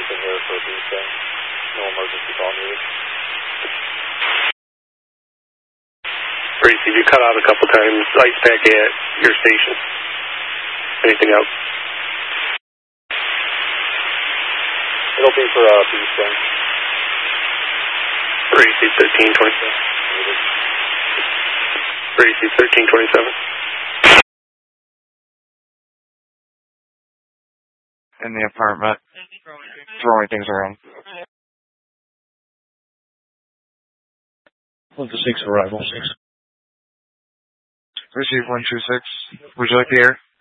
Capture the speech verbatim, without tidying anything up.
Everything here for Houston. No emergency call needed. Gracie, you cut out a couple times. Ice pack at your station. Anything else? It'll be for uh, Houston. Gracie thirteen twenty-seven. Gracie thirteen twenty-seven. In the apartment, throwing things around. one to six arrival. Receive one two six. Would you like the air?